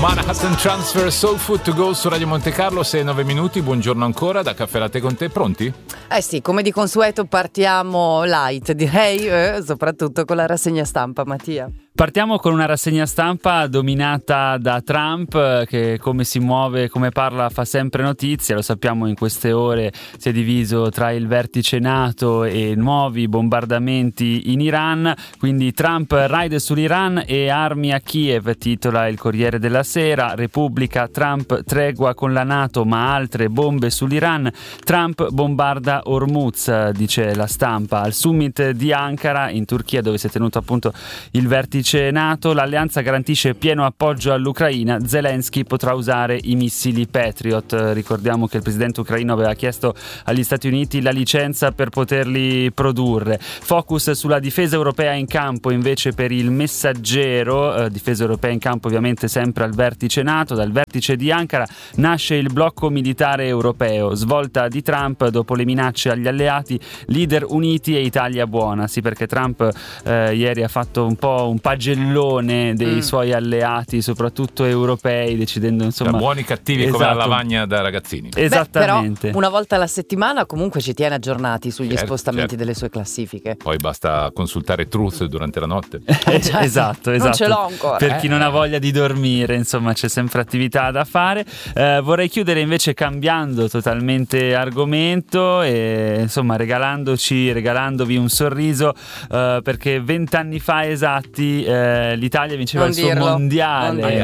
Manhattan Transfer, Soul Food to Go su Radio Monte Carlo, 6-9 minuti, buongiorno ancora da Caffè Latte con te, pronti? Sì, come di consueto partiamo light, direi, soprattutto con la rassegna stampa, Mattia. Partiamo con una rassegna stampa dominata da Trump, che come si muove, come parla fa sempre notizia. Lo sappiamo, in queste ore si è diviso tra il vertice NATO e nuovi bombardamenti in Iran. Quindi Trump raid sull'Iran e armi a Kiev, titola il Corriere della Sera. Repubblica, Trump tregua con la NATO ma altre bombe sull'Iran. Trump bombarda Hormuz, dice la Stampa. Al summit di Ankara in Turchia, dove si è tenuto appunto il vertice NATO, l'alleanza garantisce pieno appoggio all'Ucraina. Zelensky potrà usare i missili Patriot. Ricordiamo che il presidente ucraino aveva chiesto agli Stati Uniti la licenza per poterli produrre. Focus sulla difesa europea in campo invece per il Messaggero. Difesa europea in campo ovviamente sempre al vertice NATO. Dal vertice di Ankara nasce il blocco militare europeo. Svolta di Trump dopo le minacce agli alleati, leader uniti e Italia buona. Sì, perché Trump ieri ha fatto un po' un pagellone dei suoi alleati, soprattutto europei, decidendo insomma da buoni cattivi, esatto, come la lavagna da ragazzini. Esattamente. Però una volta alla settimana comunque ci tiene aggiornati sugli spostamenti delle sue classifiche. Poi basta consultare Truth durante la notte. Esatto. Non ce l'ho ancora. Per chi non ha voglia di dormire, insomma, c'è sempre attività da fare. Vorrei chiudere invece cambiando totalmente argomento e insomma regalandovi un sorriso, perché 20 anni fa esatti l'Italia vinceva il suo mondiale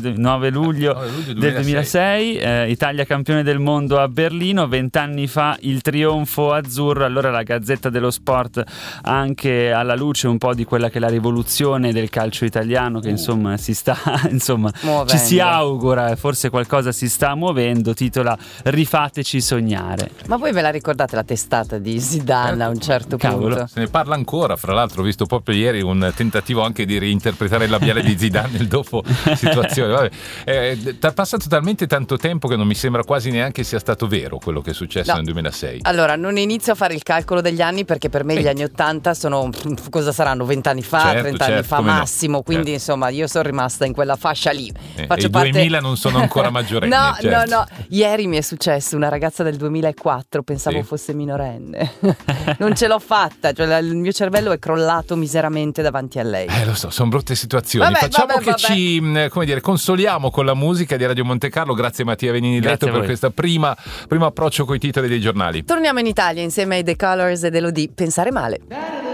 9 luglio del 2006, Italia campione del mondo a Berlino. 20 anni fa il trionfo azzurro. Allora la Gazzetta dello Sport, anche alla luce un po' di quella che è la rivoluzione del calcio italiano, che insomma si sta muovendo. Ci si augura, forse qualcosa si sta muovendo, titola "Rifateci sognare". Ma voi ve la ricordate la testata di Zidane a un certo punto? Se ne parla ancora, fra l'altro ho visto proprio ieri un tentativo anche di reinterpretare il labiale di Zidane nel dopo situazione. Vabbè, è passato talmente tanto tempo che non mi sembra quasi neanche sia stato vero quello che è successo nel 2006. Allora, non inizio a fare il calcolo degli anni, perché per me gli anni 80 sono, cosa saranno, 20 anni fa, 30 anni fa massimo, quindi insomma io sono rimasta in quella fascia lì. Faccio parte... 2000 non sono ancora maggiorenni. No, ieri mi è successo, una ragazza del 2004, pensavo fosse minorenne. Non ce l'ho fatta, cioè il mio cervello è crollato miseramente davanti a lei. Lo so, sono brutte situazioni. Facciamo che ci, come dire, consoliamo con la musica di Radio Monte Carlo. Grazie Mattia Venini Letto per questo primo approccio coi titoli dei giornali. Torniamo in Italia insieme ai The Colors ed Elodie. Pensare male.